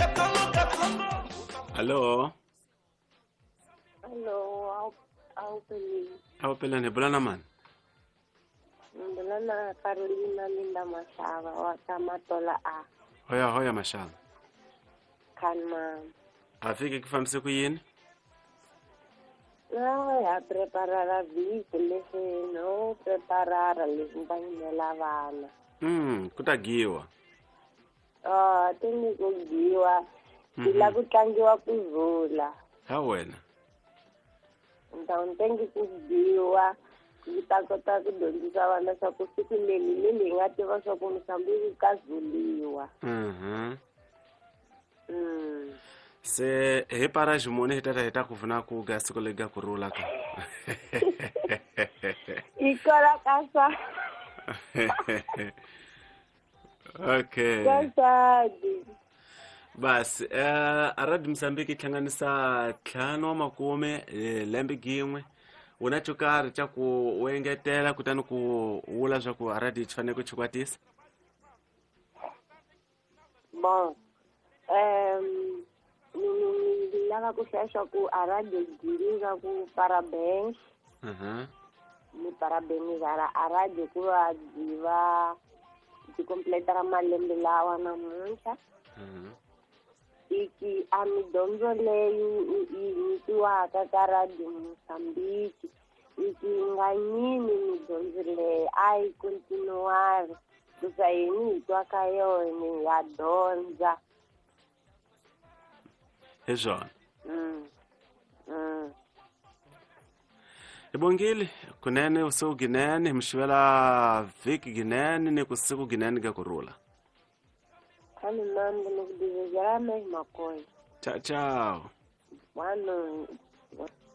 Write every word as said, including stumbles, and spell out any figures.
Hello. Hello, au au peli. Au pele ne bulana man. Bulana Carolina Linda Mashava wa Tamatola a. Hoya hoya mashala. Kanma. Afike kufamse kuyini? No, ya preparar a vita, lese no preparar a lindangela vana. Mm, kutagiwa. Ah, tengi kugiwa. Sila kutlangiwa kuzula. Ha wena. Então tem que kugiwa. Kita kota kudondisa vana swa ku siku leli leli nga tiva swa ku Mozambique ka zuliwa. Mhm. Mm. Se he para jimone hitata hita kuvuna ku gas kolega kurula ka. Ikora kasa. Okay. Kasadi. Bas eh arad Mozambique hlanganisa tlhano makume eh, lembe gin'we una chukari cha ku wengetela kutani ku wula swa ku aradi chifane ku chikwatisa. Bon. Um, lava ku xexa ku a radio diriga ku parabéns. Mhm. Ni parabenizar a radio ku a diva de completar malembe lawa namuntlha. Mhm. Iki a midondzo leyi yi nyikiwaka ka radio Mozambique. Iki nga nyini midondzo leyi a yi kontinuari. Kusa yini hi twa ka yona ya dyondza. Hezona. Mm. Mm. Ibongile kunene usiku ginene mshivela viki ginene ni kusiku ginene ga kurula. Kani mambo ni kudizejera me makoy. Ciao ciao. Wano